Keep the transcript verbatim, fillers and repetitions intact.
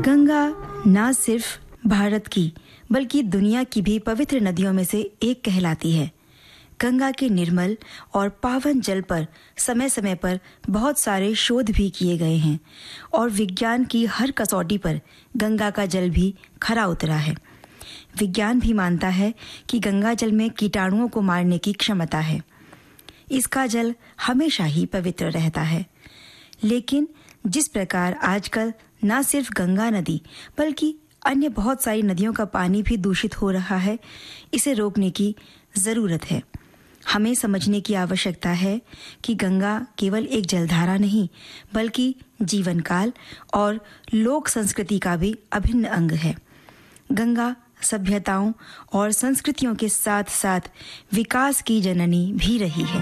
गंगा न सिर्फ भारत की बल्कि दुनिया की भी पवित्र नदियों में से एक कहलाती है। गंगा के निर्मल और पावन जल पर समय समय पर बहुत सारे शोध भी किए गए हैं और विज्ञान की हर कसौटी पर गंगा का जल भी खरा उतरा है। विज्ञान भी मानता है कि गंगा जल में कीटाणुओं को मारने की क्षमता है। इसका जल हमेशा ही पवित्र रहता है। लेकिन जिस प्रकार आजकल न सिर्फ गंगा नदी बल्कि अन्य बहुत सारी नदियों का पानी भी दूषित हो रहा है, इसे रोकने की जरूरत है। हमें समझने की आवश्यकता है कि गंगा केवल एक जलधारा नहीं बल्कि जीवन काल और लोक संस्कृति का भी अभिन्न अंग है। गंगा सभ्यताओं और संस्कृतियों के साथ साथ विकास की जननी भी रही है।